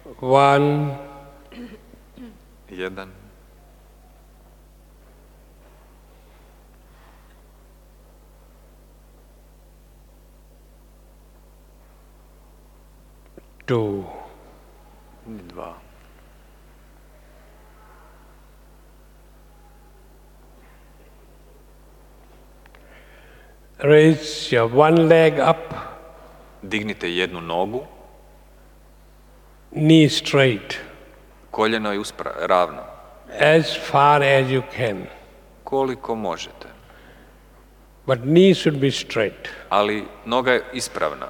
1, 1, 2. 2. Raise your one leg up, Dignite jednu nogu, knee straight, koljeno je ravno, as far as you can. koliko možete. But knee should be straight. Ali noga je ispravna.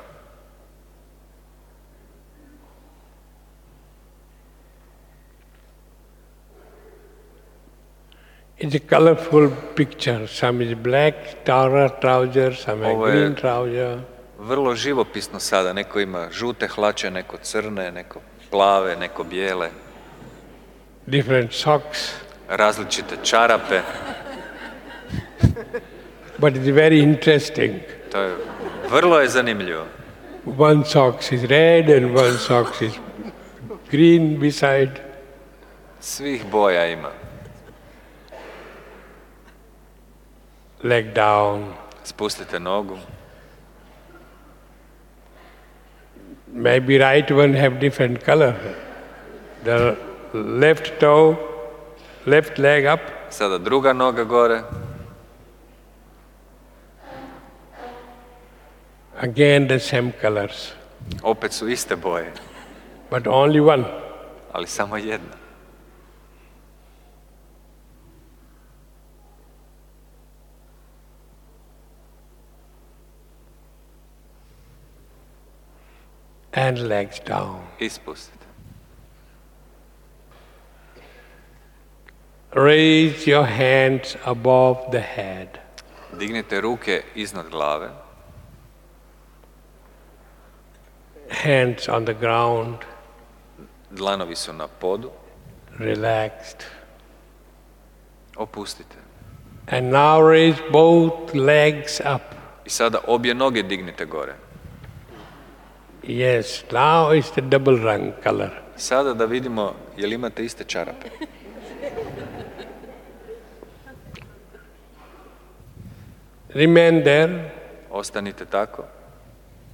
It's a colorful picture. Some is black trousers, some have green trouser. Vrlo živopisno sada. Neko ima žute hlače, neko crne, neko plave, neko bijele. Different socks. Različite čarape. But it's very interesting. To je, vrlo je zanimljivo. One socks is red and one socks is green beside. Svih boja ima. Leg down. Spustite nogu. Maybe right one have different color. The left toe, left leg up. Sada druga noga gore. Again the same colors. Opet su iste boje. But only one. Ali samo jedna. And legs down. Ispustite. Raise your hands above the head. Dignite ruke iznad glave. Hands on the ground. Dlanovi su na podu. Relaxed. Opustite. And now raise both legs up. I sada obje noge dignite gore. Yes, now it's the double rung color. Sada da vidimo je li imate iste čarape. Remain there. Ostanite tako.